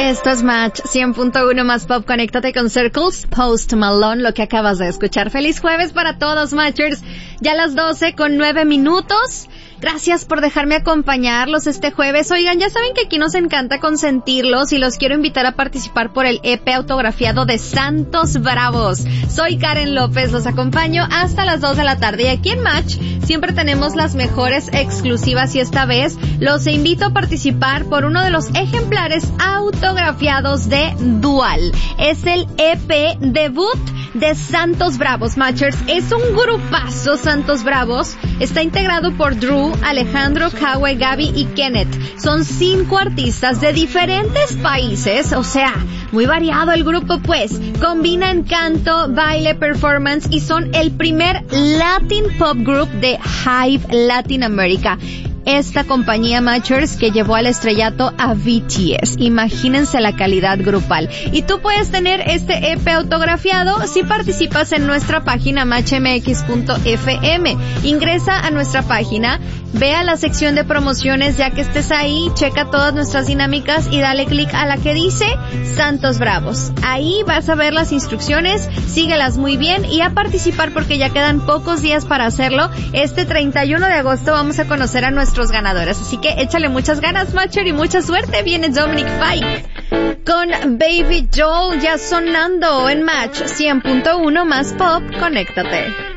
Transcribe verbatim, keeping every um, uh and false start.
Esto es Match cien punto uno más Pop. Conéctate con Circles, Post Malone, lo que acabas de escuchar. Feliz jueves para todos, Matchers. Ya a las doce con nueve minutos. Gracias por dejarme acompañarlos este jueves. Oigan, ya saben que aquí nos encanta consentirlos y los quiero invitar a participar por el E P autografiado de Santos Bravos. Soy Karen López, los acompaño hasta las dos de la tarde. Y aquí en Match siempre tenemos las mejores exclusivas y esta vez los invito a participar por uno de los ejemplares autografiados de Dual. Es el E P debut de Santos Bravos, Matchers. Es un grupazo, Santos Bravos. Está integrado por Drew, Alejandro, Kawe, Gaby y Kenneth. Son cinco artistas de diferentes países, o sea, muy variado el grupo, pues. Combinan canto, baile, performance y son el primer Latin Pop Group de Hive Latinoamérica. Esta compañía, Matchers, que llevó al estrellato a B T S. Imagínense la calidad grupal. Y tú puedes tener este E P autografiado si participas en nuestra página match m x punto f m. Ingresa a nuestra página, ve a la sección de promociones ya que estés ahí, checa todas nuestras dinámicas y dale clic a la que dice Santos Bravos. Ahí vas a ver las instrucciones, síguelas muy bien y a participar porque ya quedan pocos días para hacerlo. Este treinta y uno de agosto vamos a conocer a nuestros ganadores, así que échale muchas ganas, Matcher, y mucha suerte. Viene Dominic Fike con Baby Joel ya sonando en Match cien punto uno más Pop. Conéctate.